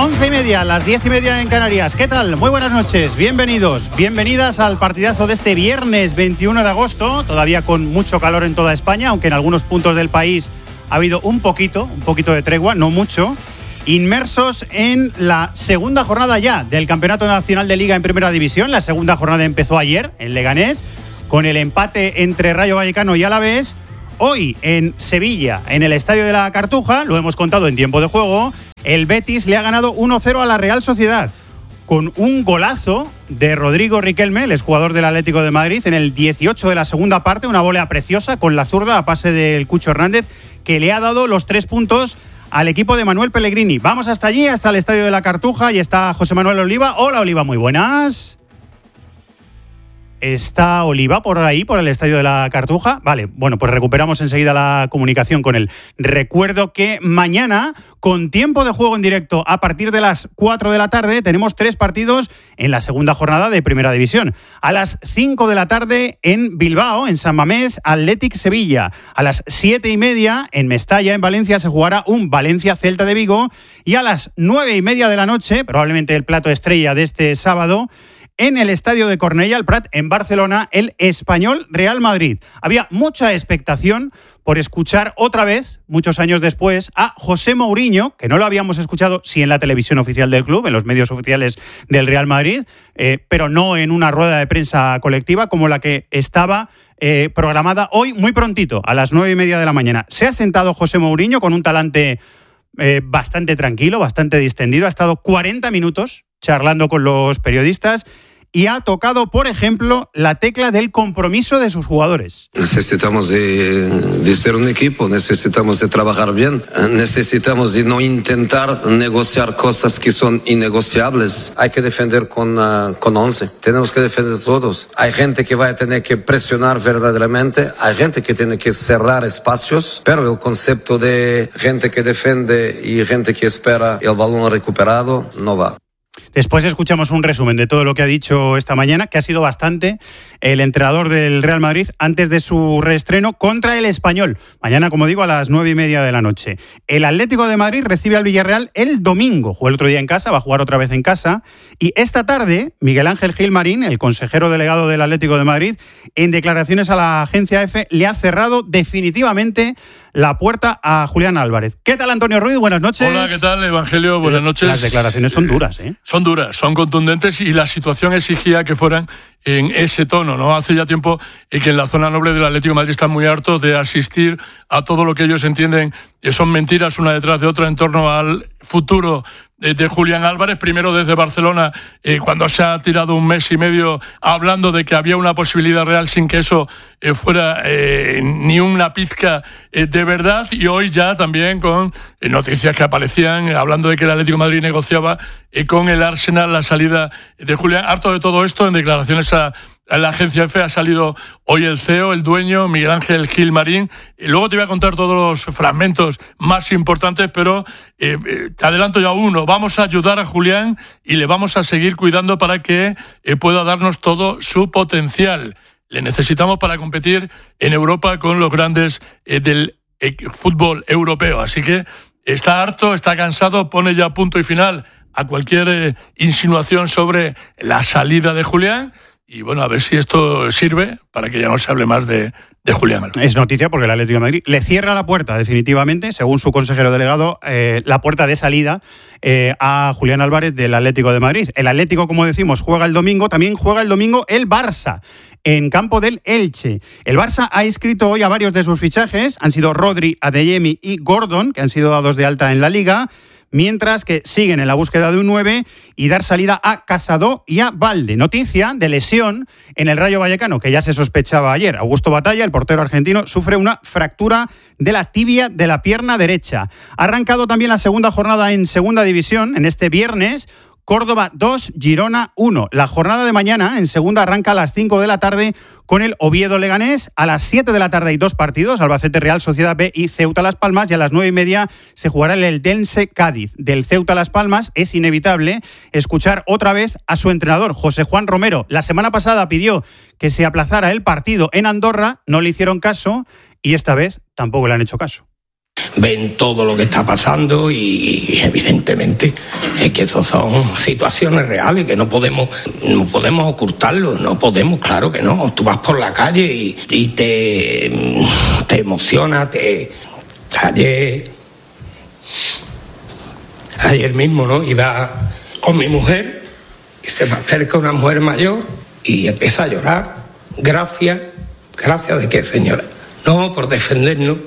11:30, las 10:30 en Canarias. ¿Qué tal? Muy buenas noches, bienvenidos, bienvenidas al partidazo de este viernes 21 de agosto, todavía con mucho calor en toda España, aunque en algunos puntos del país ha habido un poquito de tregua, no mucho. Inmersos en la segunda jornada ya del Campeonato Nacional de Liga en Primera División. La segunda jornada empezó ayer en Leganés, con el empate entre Rayo Vallecano y Alavés. Hoy en Sevilla, en el Estadio de la Cartuja, lo hemos contado en tiempo de juego, el Betis le ha ganado 1-0 a la Real Sociedad, con un golazo de Rodrigo Riquelme, el exjugador del Atlético de Madrid, en el 18 de la segunda parte, una volea preciosa con la zurda a pase del Cucho Hernández, que le ha dado los 3 puntos al equipo de Manuel Pellegrini. Vamos hasta allí, hasta el Estadio de la Cartuja, y está José Manuel Oliva. Hola, Oliva, muy buenas. ¿Está Oliva por ahí, por el Estadio de la Cartuja? Vale, bueno, pues recuperamos enseguida la comunicación con él. Recuerdo que mañana, con tiempo de juego en directo, a partir de las 4 de la tarde, tenemos 3 partidos en la segunda jornada de Primera División. A las 5 de la tarde en Bilbao, en San Mamés, Athletic Sevilla. A las 7:30 en Mestalla, en Valencia, se jugará un Valencia-Celta de Vigo. Y a las 9:30 de la noche, probablemente el plato estrella de este sábado, en el estadio de Cornellà el Prat, en Barcelona, el Español Real Madrid. Había mucha expectación por escuchar otra vez, muchos años después, a José Mourinho, que no lo habíamos escuchado, sí en la televisión oficial del club, en los medios oficiales del Real Madrid, pero no en una rueda de prensa colectiva como la que estaba programada hoy muy prontito, a las 9:30 de la mañana. Se ha sentado José Mourinho con un talante bastante tranquilo, bastante distendido. Ha estado 40 minutos charlando con los periodistas y ha tocado, por ejemplo, la tecla del compromiso de sus jugadores. Necesitamos de ser un equipo, necesitamos de trabajar bien, necesitamos de no intentar negociar cosas que son innegociables. Hay que defender con 11, tenemos que defender todos. Hay gente que va a tener que presionar verdaderamente, hay gente que tiene que cerrar espacios, pero el concepto de gente que defiende y gente que espera el balón recuperado no va. Después escuchamos un resumen de todo lo que ha dicho esta mañana, que ha sido bastante, el entrenador del Real Madrid antes de su reestreno contra el Español. Mañana, como digo, a las 9:30 de la noche. El Atlético de Madrid recibe al Villarreal el domingo. Jugó el otro día en casa, va a jugar otra vez en casa. Y esta tarde, Miguel Ángel Gilmarín, el consejero delegado del Atlético de Madrid, en declaraciones a la agencia EFE, le ha cerrado definitivamente la puerta a Julián Álvarez. ¿Qué tal, Antonio Ruiz? Buenas noches. Hola, ¿qué tal, Evangelio? Buenas noches. Las declaraciones son duras, ¿eh? Son duras, son contundentes y la situación exigía que fueran en ese tono, ¿no? Hace ya tiempo que en la zona noble del Atlético de Madrid están muy hartos de asistir a todo lo que ellos entienden que son mentiras una detrás de otra en torno al futuro de Julián Álvarez, primero desde Barcelona, cuando se ha tirado un mes y medio hablando de que había una posibilidad real sin que eso fuera ni una pizca de verdad, y hoy ya también con noticias que aparecían hablando de que el Atlético de Madrid negociaba con el Arsenal la salida de Julián. Harto de todo esto, en declaraciones a la agencia EFE ha salido hoy el CEO, el dueño, Miguel Ángel Gilmarín. Luego te voy a contar todos los fragmentos más importantes, pero te adelanto ya uno. Vamos a ayudar a Julián y le vamos a seguir cuidando para que pueda darnos todo su potencial. Le necesitamos para competir en Europa con los grandes del fútbol europeo. Así que está harto, está cansado, pone ya punto y final a cualquier insinuación sobre la salida de Julián. Y bueno, a ver si esto sirve para que ya no se hable más de Julián Álvarez. Es noticia porque el Atlético de Madrid le cierra la puerta definitivamente, según su consejero delegado, la puerta de salida a Julián Álvarez del Atlético de Madrid. El Atlético, como decimos, juega el domingo, también juega el domingo el Barça en campo del Elche. El Barça ha inscrito hoy a varios de sus fichajes, han sido Rodri, Adeyemi y Gordon, que han sido dados de alta en la Liga, mientras que siguen en la búsqueda de un 9 y dar salida a Casado y a Balde. Noticia de lesión en el Rayo Vallecano, que ya se sospechaba ayer. Augusto Batalla, el portero argentino, sufre una fractura de la tibia de la pierna derecha. Ha arrancado también la segunda jornada en Segunda División, en este viernes. Córdoba 2, Girona 1. La jornada de mañana en segunda arranca a las 5 de la tarde con el Oviedo Leganés. A las 7 de la tarde hay 2 partidos, Albacete Real Sociedad B y Ceuta Las Palmas, y a las 9:30 se jugará el Eldense Cádiz. Del Ceuta Las Palmas es inevitable escuchar otra vez a su entrenador, José Juan Romero. La semana pasada pidió que se aplazara el partido en Andorra, no le hicieron caso y esta vez tampoco le han hecho caso. ven todo lo que está pasando y evidentemente es que esas son situaciones reales que no podemos ocultarlo, no podemos, claro que no. Tú vas por la calle y te emociona, ayer mismo, ¿no? Iba con mi mujer y se me acerca una mujer mayor y empieza a llorar. Gracias de qué, señora. No, por defendernos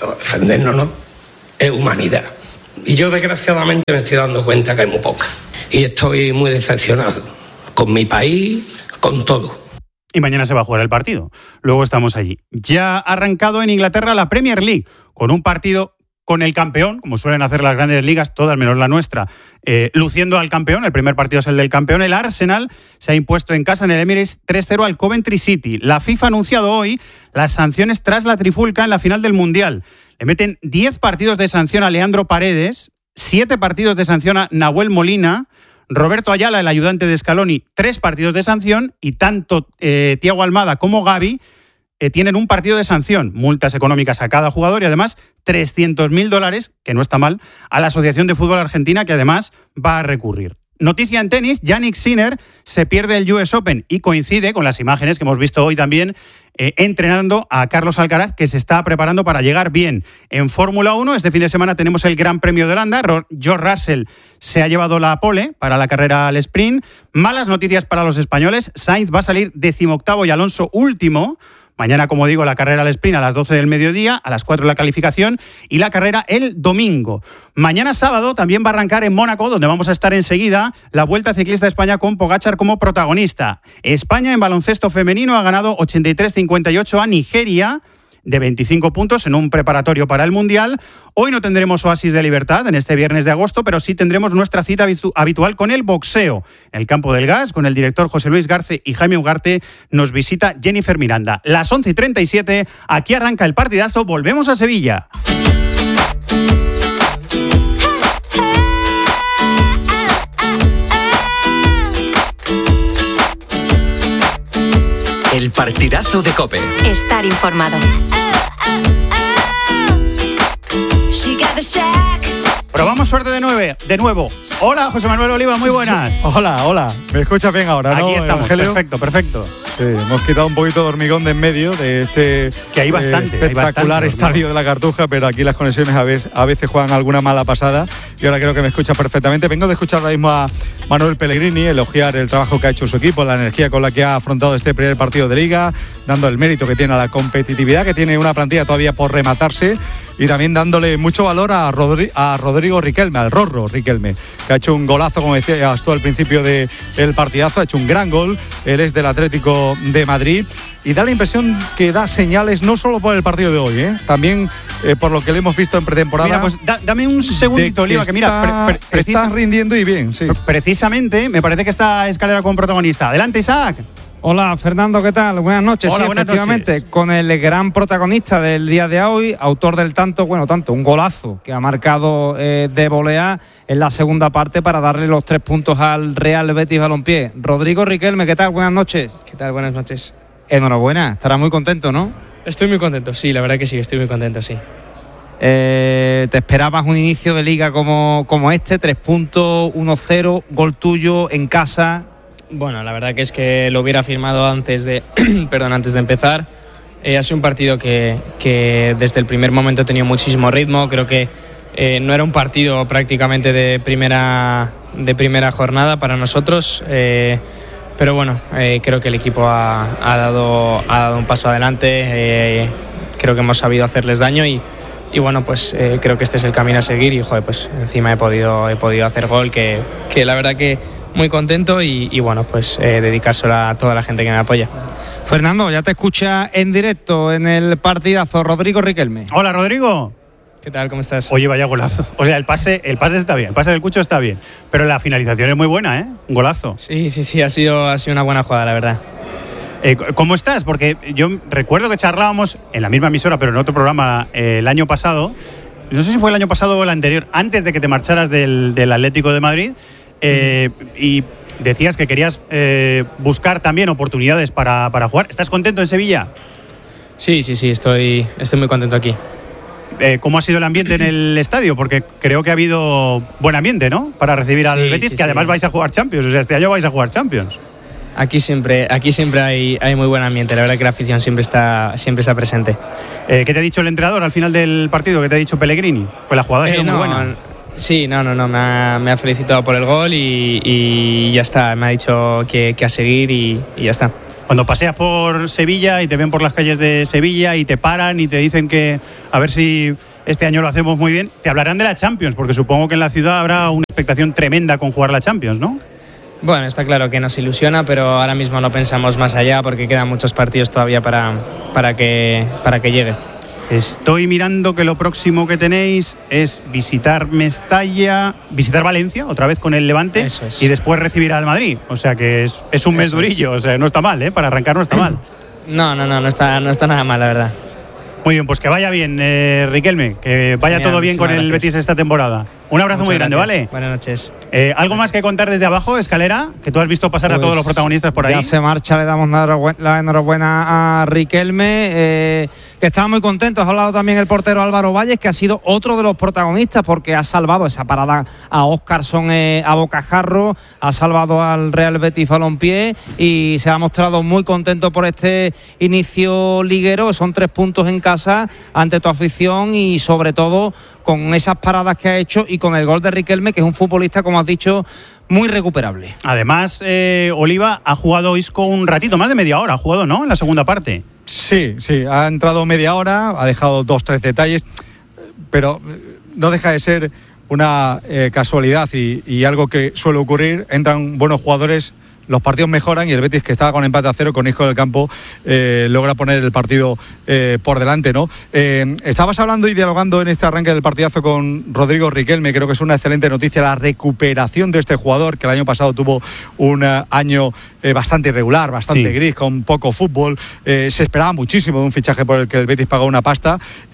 no, es humanidad. Y yo desgraciadamente me estoy dando cuenta que hay muy poca. Y estoy muy decepcionado con mi país, con todo. Y mañana se va a jugar el partido. Luego estamos allí. Ya ha arrancado en Inglaterra la Premier League, con un partido con el campeón, como suelen hacer las grandes ligas, todas menos la nuestra, luciendo al campeón. El primer partido es el del campeón. El Arsenal se ha impuesto en casa en el Emirates 3-0 al Coventry City. La FIFA ha anunciado hoy las sanciones tras la trifulca en la final del Mundial. Le meten 10 partidos de sanción a Leandro Paredes, 7 partidos de sanción a Nahuel Molina, Roberto Ayala, el ayudante de Scaloni, 3 partidos de sanción, y tanto Thiago Almada como Gavi tienen un partido de sanción, multas económicas a cada jugador y además $300.000, que no está mal, a la Asociación de Fútbol Argentina, que además va a recurrir. Noticia en tenis, Jannik Sinner se pierde el US Open y coincide con las imágenes que hemos visto hoy también entrenando a Carlos Alcaraz, que se está preparando para llegar bien. En Fórmula 1, este fin de semana tenemos el Gran Premio de Holanda. George Russell se ha llevado la pole para la carrera al sprint. Malas noticias para los españoles. Sainz va a salir 18º y Alonso último. Mañana, como digo, la carrera al sprint a las 12 del mediodía, a las 4 la calificación y la carrera el domingo. Mañana sábado también va a arrancar en Mónaco, donde vamos a estar enseguida, la Vuelta Ciclista de España con Pogačar como protagonista. España en baloncesto femenino ha ganado 83-58 a Nigeria, de 25 puntos en un preparatorio para el Mundial. Hoy no tendremos Oasis de Libertad en este viernes de agosto, pero sí tendremos nuestra cita habitual con el boxeo. En el Campo del Gas, con el director José Luis Garce y Jaime Ugarte, nos visita Jennifer Miranda. Las 11:37, aquí arranca el partidazo, volvemos a Sevilla. El partidazo de COPE. Estar informado. Probamos suerte de nuevo. Hola, José Manuel Oliva, muy buenas. Hola. ¿Me escuchas bien ahora, no? Aquí estamos, Evangelio? Perfecto. Sí, hemos quitado un poquito de hormigón de en medio de este que hay bastante, espectacular estadio de la Cartuja, pero aquí las conexiones a veces juegan alguna mala pasada y ahora creo que me escuchas perfectamente. Vengo de escuchar ahora mismo a Manuel Pellegrini elogiar el trabajo que ha hecho su equipo, la energía con la que ha afrontado este primer partido de Liga, dando el mérito que tiene a la competitividad, que tiene una plantilla todavía por rematarse, y también dándole mucho valor a Rodrigo Riquelme, al Rorro Riquelme, que ha hecho un golazo, como decías tú al principio del partidazo, ha hecho un gran gol. Él es del Atlético de Madrid y da la impresión que da señales no solo por el partido de hoy, también por lo que le hemos visto en pretemporada. Mira, pues dame un segundito, Oliva, que mira, está rindiendo y bien, sí. Precisamente, me parece que está Escalera como protagonista. Adelante, Isaac. Hola, Fernando, ¿qué tal? Buenas noches. Hola, sí, buenas efectivamente, noches. con el gran protagonista del día de hoy, autor del tanto, un golazo que ha marcado de volea en la segunda parte para darle los 3 puntos al Real Betis Balompié. Rodrigo Riquelme, ¿qué tal? Buenas noches. ¿Qué tal? Buenas noches. Enhorabuena, estará muy contento, ¿no? Estoy muy contento, sí, la verdad que sí, estoy muy contento, sí. ¿Te esperabas un inicio de liga como este? 3 puntos, 1-0, gol tuyo en casa. Bueno, la verdad que es que lo hubiera firmado antes de empezar. Ha sido un partido que desde el primer momento ha tenido muchísimo ritmo. Creo que no era un partido prácticamente de primera jornada para nosotros. Pero bueno, creo que el equipo ha dado un paso adelante. Creo que hemos sabido hacerles daño y bueno, pues creo que este es el camino a seguir. Y joder, pues encima he podido hacer gol, que la verdad que muy contento y bueno, pues dedicárselo a toda la gente que me apoya. Fernando, ya te escucha en directo en el partidazo Rodrigo Riquelme. Hola, Rodrigo. ¿Qué tal? ¿Cómo estás? Oye, vaya golazo. O sea, el pase está bien, el pase del Cucho está bien, pero la finalización es muy buena, un golazo. Sí, ha sido una buena jugada, la verdad. ¿Cómo estás? Porque yo recuerdo que charlábamos en la misma emisora, pero en otro programa el año pasado, no sé si fue el año pasado o el anterior, antes de que te marcharas del Atlético de Madrid, y decías que querías buscar también oportunidades para jugar. ¿Estás contento en Sevilla? Sí, estoy muy contento aquí. ¿Cómo ha sido el ambiente en el estadio? Porque creo que ha habido buen ambiente, ¿no? Para recibir al Betis, que además vais a jugar Champions. O sea, este año vais a jugar Champions. Aquí siempre hay muy buen ambiente. La verdad que la afición siempre está presente. ¿Qué te ha dicho el entrenador al final del partido? ¿Qué te ha dicho Pellegrini? Pues la jugada ha sido muy buena. Sí, me ha felicitado por el gol y ya está. Me ha dicho que a seguir y ya está. Cuando paseas por Sevilla y te ven por las calles de Sevilla y te paran y te dicen que a ver si este año lo hacemos muy bien, te hablarán de la Champions, porque supongo que en la ciudad habrá una expectación tremenda con jugar la Champions, ¿no? Bueno, está claro que nos ilusiona, pero ahora mismo no pensamos más allá porque quedan muchos partidos todavía para que llegue. Estoy mirando que lo próximo que tenéis es visitar Mestalla, visitar Valencia, otra vez con el Levante, Eso es. Y después recibir al Madrid. O sea que es un mes durillo, o sea, no está mal, ¿eh? Para arrancar no está mal. No está nada mal, la verdad. Muy bien, pues que vaya bien, Riquelme, que vaya Genial, todo bien con el gracias. Betis esta temporada. Un abrazo muy grande, ¿vale? Buenas noches. ¿Algo más que contar desde abajo, Escalera? Que tú has visto pasar a todos los protagonistas por ahí. Ya se marcha, le damos la enhorabuena a Riquelme, que estaba muy contento. Ha hablado también el portero Álvaro Valles, que ha sido otro de los protagonistas porque ha salvado esa parada a Óscarson a bocajarro, ha salvado al Real Betis Balompié y se ha mostrado muy contento por este inicio liguero. Son 3 puntos en casa ante tu afición y sobre todo con esas paradas que ha hecho y con el gol de Riquelme, que es un futbolista, como has dicho, muy recuperable. Además, Oliva ha jugado Isco un ratito, más de media hora ha jugado, ¿no? En la segunda parte. Sí, ha entrado media hora, ha dejado 2-3 detalles, pero no deja de ser una casualidad y algo que suele ocurrir. Entran buenos jugadores, los partidos mejoran y el Betis, que estaba con empate a 0 con Isco del campo, logra poner el partido por delante, ¿no? Estabas hablando y dialogando en este arranque del partidazo con Rodrigo Riquelme. Creo que es una excelente noticia la recuperación de este jugador, que el año pasado tuvo un año bastante irregular, bastante gris, con poco fútbol. Se esperaba muchísimo de un fichaje por el que el Betis pagó una pasta.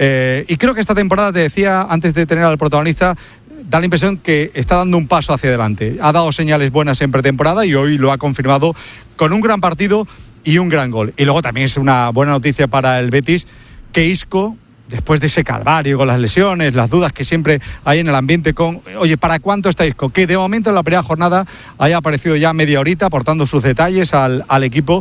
Y creo que esta temporada, te decía antes de tener al protagonista, da la impresión que está dando un paso hacia adelante. Ha dado señales buenas en pretemporada y hoy lo ha confirmado con un gran partido y un gran gol. Y luego también es una buena noticia para el Betis que Isco, después de ese calvario con las lesiones, las dudas que siempre hay en el ambiente con, oye, ¿para cuánto está Isco? Que de momento en la primera jornada haya aparecido ya media horita aportando sus detalles al equipo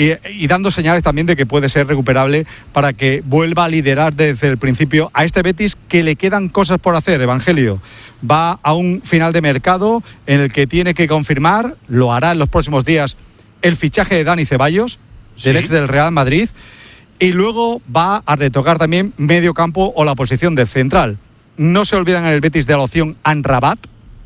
y dando señales también de que puede ser recuperable para que vuelva a liderar desde el principio a este Betis, que le quedan cosas por hacer. Evangelio va a un final de mercado en el que tiene que confirmar, lo hará en los próximos días, el fichaje de Dani Ceballos, del ex del Real Madrid. Y luego va a retocar también medio campo o la posición de central. No se olvidan en el Betis de la opción Amrabat.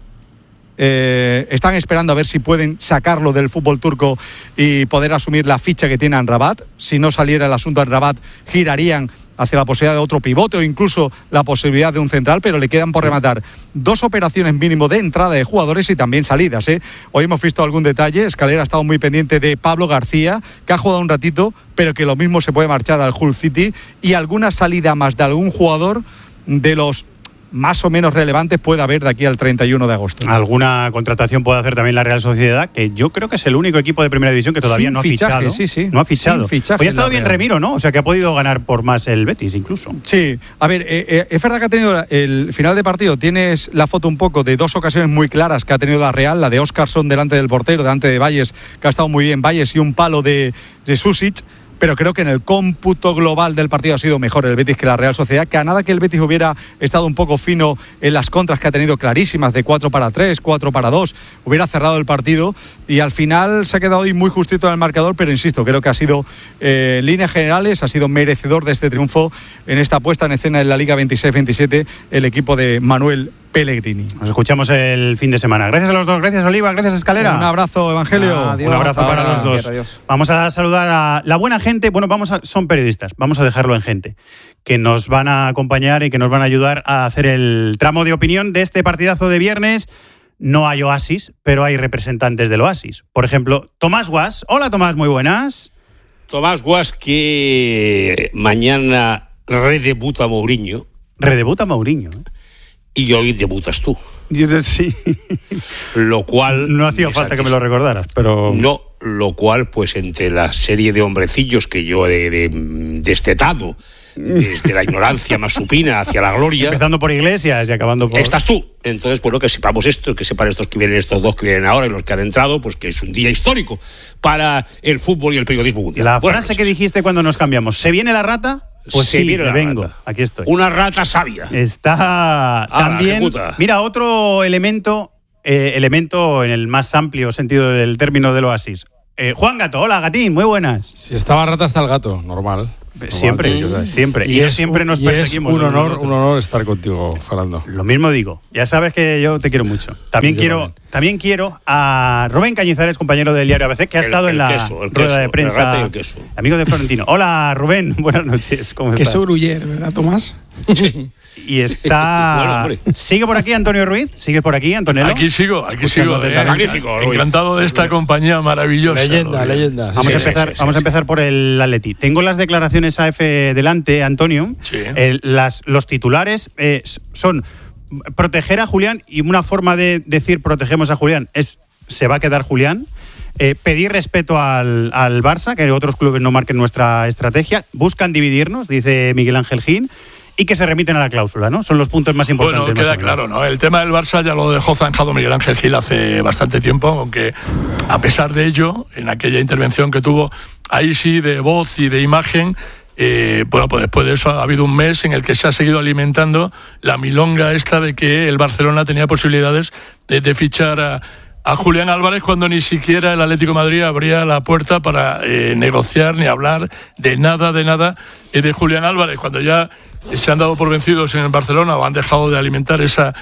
Están esperando a ver si pueden sacarlo del fútbol turco y poder asumir la ficha que tiene Amrabat. Si no saliera el asunto Amrabat, girarían hacia la posibilidad de otro pivote o incluso la posibilidad de un central, pero le quedan por rematar 2 operaciones mínimo de entrada de jugadores y también salidas. Hoy hemos visto algún detalle. Escalera ha estado muy pendiente de Pablo García, que ha jugado un ratito, pero que lo mismo se puede marchar al Hull City, y alguna salida más de algún jugador de los más o menos relevantes puede haber de aquí al 31 de agosto. Alguna contratación puede hacer también la Real Sociedad, que yo creo que es el único equipo de Primera División que todavía no ha fichado. Sí. No ha fichado. Hoy ha estado bien Remiro, ¿no? O sea, que ha podido ganar por más el Betis incluso. Sí, a ver, es verdad que ha tenido el final de partido, tienes la foto un poco de 2 ocasiones muy claras que ha tenido la Real, la de Óscarson delante del portero, delante de Valles, que ha estado muy bien Valles, y un palo de Susic. Pero creo que en el cómputo global del partido ha sido mejor el Betis que la Real Sociedad, que a nada que el Betis hubiera estado un poco fino en las contras que ha tenido clarísimas de 4-3, 4-2, hubiera cerrado el partido y al final se ha quedado hoy muy justito en el marcador, pero insisto, creo que ha sido, en líneas generales, ha sido merecedor de este triunfo en esta puesta en escena en la Liga 26-27 el equipo de Manuel Pellegrini. Nos escuchamos el fin de semana. Gracias a los dos, gracias Oliva, gracias Escalera. Un abrazo, Evangelio. Adiós. Un abrazo para los dos. Adiós. Vamos a saludar a la buena gente. Bueno, son periodistas, vamos a dejarlo en gente, que nos van a acompañar y que nos van a ayudar a hacer el tramo de opinión de este partidazo de viernes. No hay Oasis, pero hay representantes del Oasis. Por ejemplo, Tomás Guas. Hola Tomás, muy buenas. Tomás Guas, que mañana redebuta Mourinho. Redebuta Mourinho, ¿eh? Y hoy debutas tú. Sí. Lo cual... No hacía falta que me lo recordaras, pero... No, lo cual, pues entre la serie de hombrecillos que yo he destetado desde la ignorancia más supina hacia la gloria. Empezando por Iglesias y acabando por... Estás tú. Entonces, bueno, que sepamos esto, que sepan estos dos que vienen ahora y los que han entrado, pues que es un día histórico para el fútbol y el periodismo mundial. La frase que dijiste cuando nos cambiamos, ¿se viene la rata? Pues sí, me vengo. Rata. Aquí estoy. Una rata sabia. Está también... Ejecuta. Mira, otro elemento en el más amplio sentido del término del Oasis. Juan Gato, hola Gatín, muy buenas. Si estaba rata está el gato, normal. Siempre, siempre. Y siempre nos perseguimos. Es un honor estar contigo, Fernando. Lo mismo digo. Ya sabes que yo te quiero mucho. También quiero a Rubén Cañizares, compañero del diario ABC, que ha estado en la rueda de prensa. Amigo de Florentino. Hola Rubén, buenas noches. ¿Cómo estás? Queso Gruyère, ¿verdad, Tomás? Y está... Bueno, ¿sigue por aquí Antonio Ruiz? ¿Sigues por aquí, Antonello? Aquí sigo. Magnífico. Encantado de esta compañía maravillosa. Leyenda. Vamos a empezar por el Atleti. Tengo las declaraciones AF delante, Antonio. Sí. Los titulares son proteger a Julián, y una forma de decir protegemos a Julián es se va a quedar Julián. Pedir respeto al Barça, que otros clubes no marquen nuestra estrategia. Buscan dividirnos, dice Miguel Ángel Gil. Y que se remiten a la cláusula, ¿no? Son los puntos más importantes. Bueno, queda claro, ¿no? El tema del Barça ya lo dejó zanjado Miguel Ángel Gil hace bastante tiempo, aunque a pesar de ello, en aquella intervención que tuvo, ahí sí, de voz y de imagen, pues después de eso ha habido un mes en el que se ha seguido alimentando la milonga esta de que el Barcelona tenía posibilidades de fichar a Julián Álvarez, cuando ni siquiera el Atlético de Madrid abría la puerta para negociar ni hablar de nada de Julián Álvarez, cuando ya se han dado por vencidos en el Barcelona o han dejado de alimentar esa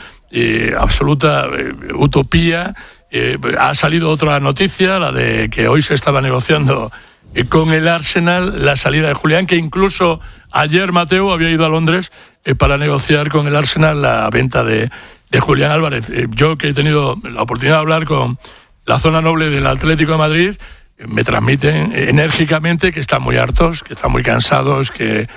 absoluta utopía. Ha salido otra noticia, la de que hoy se estaba negociando con el Arsenal la salida de Julián, que incluso ayer Mateo había ido a Londres para negociar con el Arsenal la venta de Julián Álvarez. Yo, que he tenido la oportunidad de hablar con la zona noble del Atlético de Madrid, me transmiten enérgicamente que están muy hartos, que están muy cansados, que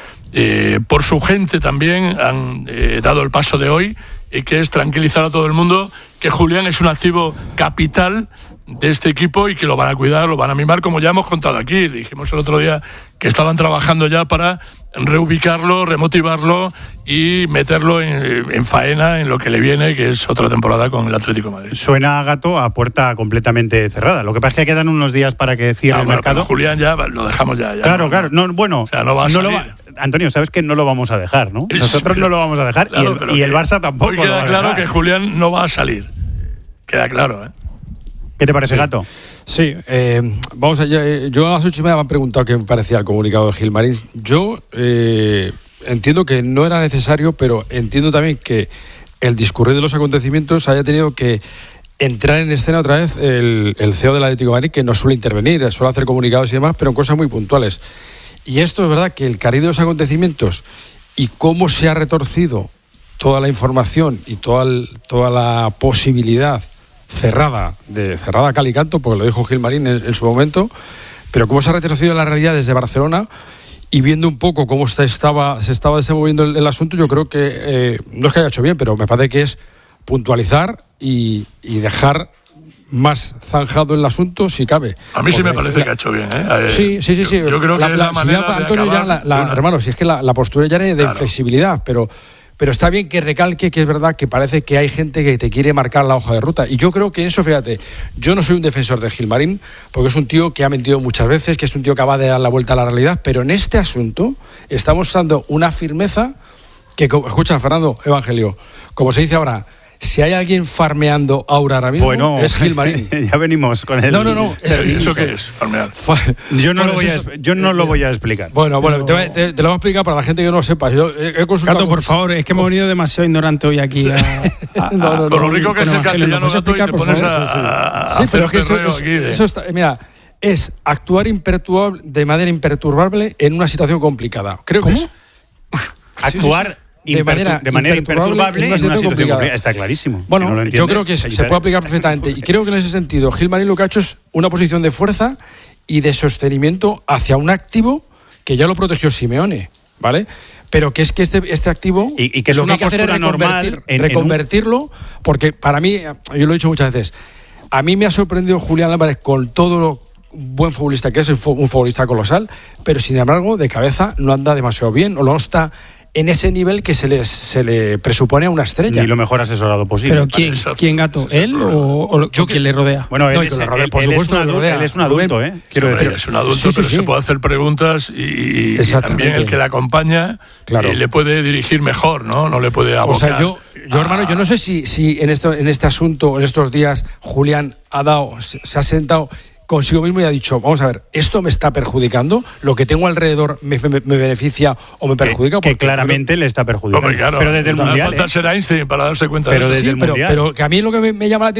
por su gente también han dado el paso de hoy, y que es tranquilizar a todo el mundo que Julián es un activo capital de este equipo y que lo van a cuidar, lo van a mimar, como ya hemos contado aquí. Dijimos el otro día que estaban trabajando ya para reubicarlo, remotivarlo y meterlo en faena en lo que le viene, que es otra temporada con el Atlético de Madrid. Suena, Gato, a puerta completamente cerrada. Lo que pasa es que quedan unos días para que cierre el mercado. Julián ya lo dejamos ya. Claro. No, bueno, o sea, no va a salir. Antonio, sabes que no lo vamos a dejar, ¿no? Nosotros no lo vamos a dejar, claro, y el Barça tampoco. Hoy queda lo va a claro dejar. que Julián no va a salir. Queda claro, ¿eh? ¿Qué te parece, Gato? Sí, vamos allá. Yo a las 8:30 me han preguntado qué me parecía el comunicado de Gilmarín. Yo entiendo que no era necesario, pero entiendo también que el discurrir de los acontecimientos haya tenido que entrar en escena otra vez el CEO del Atlético de Madrid, que no suele intervenir, suele hacer comunicados y demás, pero en cosas muy puntuales. Y esto es verdad que el cariz de los acontecimientos y cómo se ha retorcido toda la información y toda la posibilidad cerrada cal y canto, porque lo dijo Gilmarín en su momento, pero cómo se ha retorcido la realidad desde Barcelona, y viendo un poco cómo se estaba desenvolviendo el asunto, yo creo que no es que haya hecho bien, pero me parece que es puntualizar y dejar más zanjado el asunto si cabe. A mí sí me parece que ha hecho bien, ¿eh? Sí. Yo creo que es la manera de Antonio, acabar ya hermano, si es que la postura ya era de inflexibilidad, pero está bien que recalque que es verdad que parece que hay gente que te quiere marcar la hoja de ruta. Y yo creo que en eso, fíjate, yo no soy un defensor de Gilmarín, porque es un tío que ha mentido muchas veces, que es un tío que va de dar la vuelta a la realidad, pero en este asunto está mostrando una firmeza que, escucha, Fernando Evangelio, como se dice ahora, si hay alguien farmeando aura ahora mismo, bueno, es Gilmarín. Ya venimos con él. No. ¿Eso qué es, farmear? Yo no lo voy a explicar. Bueno, te lo voy a explicar para la gente que no lo sepa. Yo he consultado. Gato, por favor, es que hemos venido demasiado ignorante hoy aquí. Con lo rico que es el castellano, Gato, y te pones a sí, pero es que eso está, mira, es actuar de manera imperturbable en una situación complicada. Creo que es actuar de manera imperturbable en una situación complicada. Está clarísimo. Bueno, si no yo creo que se puede aplicar perfectamente. Y creo que en ese sentido Gilmarín lo que ha hecho es una posición de fuerza y de sostenimiento hacia un activo que ya lo protegió Simeone, ¿vale? Pero que es que este activo y que lo que hay que hacer es reconvertirlo, porque para mí, yo lo he dicho muchas veces, a mí me ha sorprendido Julián Álvarez con todo buen futbolista que es, un futbolista colosal, pero sin embargo de cabeza no anda demasiado bien o no está en ese nivel que se le presupone a una estrella. Y lo mejor asesorado posible. ¿Pero quién Gato? ¿Él o quien le rodea? Bueno, él, por supuesto, él es un adulto, quiero decir. Es un adulto, pero se puede hacer preguntas y también el que le acompaña le puede dirigir mejor, ¿no? No le puede abocar. O sea, yo hermano, yo no sé si en este asunto, en estos días, Julián se ha sentado consigo mismo y ha dicho, vamos a ver, esto me está perjudicando, lo que tengo alrededor me beneficia o me perjudica. Que claramente le está perjudicando. Hombre, claro, pero desde el Mundial. Falta ser Einstein para darse cuenta de eso. Desde el Mundial. Pero que a mí lo que me llama la atención